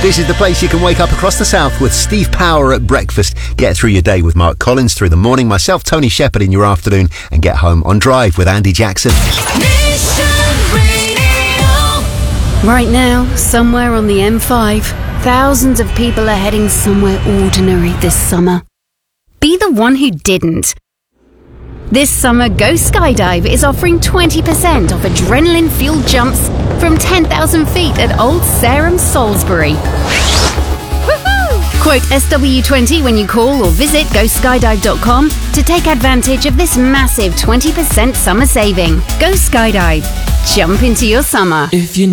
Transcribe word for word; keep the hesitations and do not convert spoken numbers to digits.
This is the place you can wake up across the south with Steve Power at breakfast. Get through your day with Mark Collins through the morning. Myself, Tony Shepherd, in your afternoon. And get home on Drive with Andy Jackson. Right now, somewhere on the M five, thousands of people are heading somewhere ordinary this summer. Be the one who didn't. This summer, Go Skydive is offering twenty percent off adrenaline-fueled jumps from ten thousand feet at Old Sarum, Salisbury. Woohoo! Quote S W twenty when you call or visit go skydive dot com to take advantage of this massive twenty percent summer saving. Go Skydive. Jump into your summer. If you